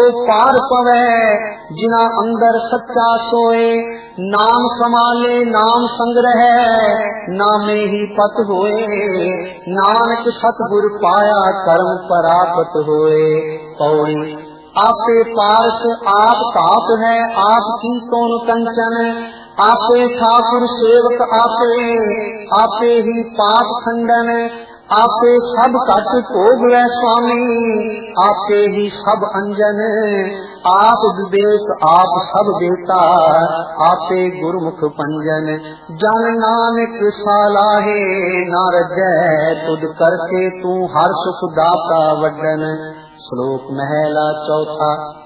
पार पवै, जिना अंदर सच्चा सोए। नाम समाले नाम संग्रह, नामे ही पत होए। नानक सतगुर पाया कर्म परापत होए। पौड़ी आपे पारस आप ताप है, आप की कौन कंचन। आपे ठाकुर सेवक आपे, आपे ही पाप खंडन। आपे सब कट भोग वै स्वामी, आपे ही सब अंजन। आप विवेक आप सब देता, आपे गुरमुख पंजन। जन नानक सालाहे ना रजै, तुद करके तू हर सुख दाता वड्डन। श्लोक महला चौथा।